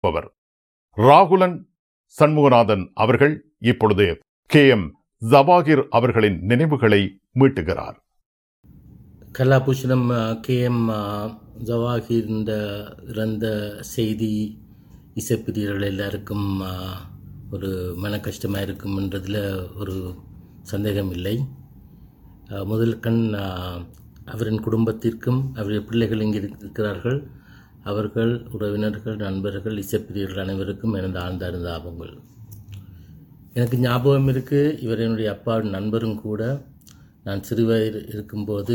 Power Rahulan Shanmuganathan அவர்கள் இப்பொழுது KM Jawahir அவர்களின் நினைவுகளை மீட்டுகிறார். கலாபூஷணம் KM ஜவாகிர் இறந்த செய்தி இசைப்பிரியர்கள் எல்லாருக்கும் ஒரு மன கஷ்டமாக இருக்கும்ன்றதில் ஒரு சந்தேகம் இல்லை. முதல் கண் அவரின் குடும்பத்திற்கும் அவருடைய பிள்ளைகள் இங்கே இருக்கிறார்கள். அவர்கள், உறவினர்கள், நண்பர்கள், இசைப்பிரியர்கள் அனைவருக்கும் எனது ஆழ்ந்த அனுதாபங்கள். எனக்கு ஞாபகம் இருக்குது, இவர் என்னுடைய அப்பாவின் நண்பரும் கூட. நான் சிறுவயது இருக்கும்போது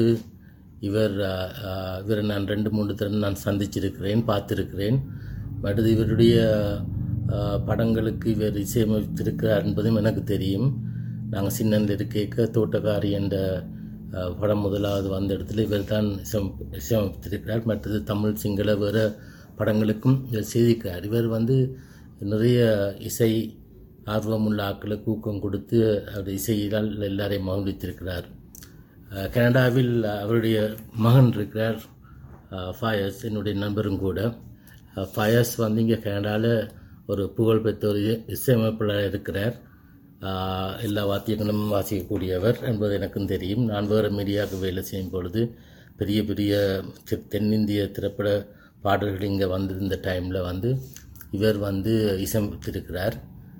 இவரை நான் 2-3 தடவை நான் சந்திச்சிருக்கிறேன், பார்த்துருக்கிறேன். அடுத்து இவருடைய படங்களுக்கு இவர் இசையமைத்திருக்கிறார் என்பதும் எனக்கு தெரியும். நாங்கள் சின்னந்தில் இருக்க தோட்டக்காரி என்ற படம் முதலாவது வந்த இடத்துல இவர் தான் இசையமைத்திருக்கிறார். மற்றது தமிழ், சிங்கள வேறு படங்களுக்கும் இவர் செய்திருக்கிறார். இவர் நிறைய இசை ஆர்வமுள்ள ஆக்களுக்கு ஊக்கம் கொடுத்து அவருடைய இசையினால் எல்லாரையும் மகிழ்வித்திருக்கிறார். கனடாவில் அவருடைய மகன் இருக்கிறார், ஃபயஸ், என்னுடைய நண்பரும் கூட. ஃபயஸ் இங்கே கனடாவில் ஒரு புகழ்பெற்ற ஒரு இசையமைப்பாளர் இருக்கிறார். எல்லா வாத்தியங்களும் வாசிக்கக்கூடியவர் என்பது எனக்கும் தெரியும். நான் வேறு மீடியாவுக்கு வேலை செய்யும் பொழுது பெரிய பெரிய தென்னிந்திய திரைப்பட பாடல்கள் இங்கே வந்திருந்த டைமில் இவர் இசையமைத்திருக்கிறார்.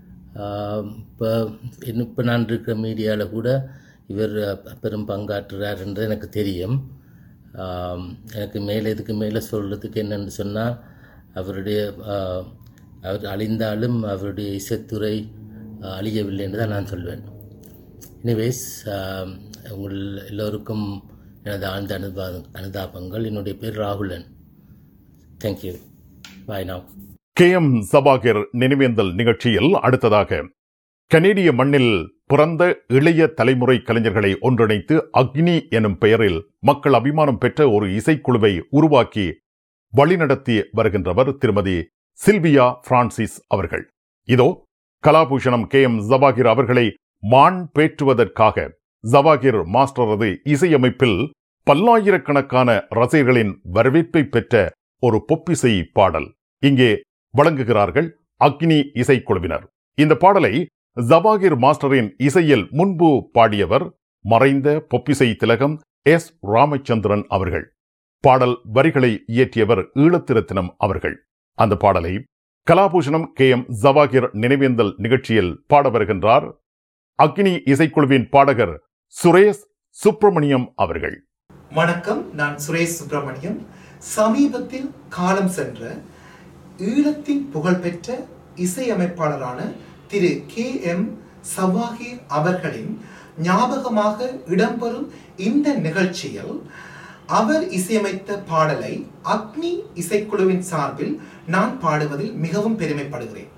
இப்போ நான் இருக்கிற மீடியாவில் கூட இவர் பெரும் பங்காற்றுறார் என்று எனக்கு தெரியும். எனக்கு இதுக்கு மேலே சொல்கிறதுக்கு என்னென்னு சொன்னால், அவர் அழிந்தாலும் அவருடைய இசைத்துறை அழியவில்லை என்று தான் நான் சொல்வேன். எனிவேஸ், உங்கள் எல்லோருக்கும் எனது ஆழ்ந்த அனுதாபங்கள். என்னுடைய பேர் ராகுலன். தேங்க்யூ. பாய். நவ் KM ஜவாகிர் நினைவேந்தல் நிகழ்ச்சியில் அடுத்ததாக கனேடிய மண்ணில் பிறந்த இளைய தலைமுறை கலைஞர்களை ஒன்றிணைத்து அக்னி எனும் பெயரில் மக்கள் அபிமானம் பெற்ற ஒரு இசைக்குழுவை உருவாக்கி வழிநடத்தி வருகின்றவர் திருமதி சில்வியா பிரான்சிஸ் அவர்கள். இதோ கலாபூஷணம் KM ஜவாகிர் அவர்களை மான் பேற்றுவதற்காக ஜவாகிர் மாஸ்டரது இசையமைப்பில் பல்லாயிரக்கணக்கான ரசிகர்களின் வரவேற்பை பெற்ற ஒரு பொப்பிசை பாடல் இங்கே வழங்குகிறார்கள் அக்னி இசைக்குழுவினர். இந்த பாடலை ஜவாகிர் மாஸ்டரின் இசையில் முன்பு பாடியவர் மறைந்த பொப்பிசை திலகம் S. ராமச்சந்திரன் அவர்கள். பாடல் வரிகளை இயற்றியவர் ஈழத்திரத்தினம் அவர்கள். அந்த பாடலை கலாபூஷணம் KM ஜவாகிர் நினைவேந்தல் நிகழ்ச்சியில் பாட வருகின்றார் அக்னி இசைக்குழுவின் பாடகர் சுரேஷ் சுப்பிரமணியம் அவர்கள். வணக்கம், நான் சுரேஷ் சுப்பிரமணியம். சமீபத்தில் காலம் சென்ற ஈழத்தின் புகழ்பெற்ற இசையமைப்பாளரான திரு KM ஜவாகிர் அவர்களின் ஞாபகமாக இடம்பெறும் இந்த நிகழ்ச்சியில் அவர் இசையமைத்த பாடலை அக்னி இசைக்குழுவின் சார்பில் நான் பாடுவதில் மிகவும் பெருமைப்படுகிறேன்.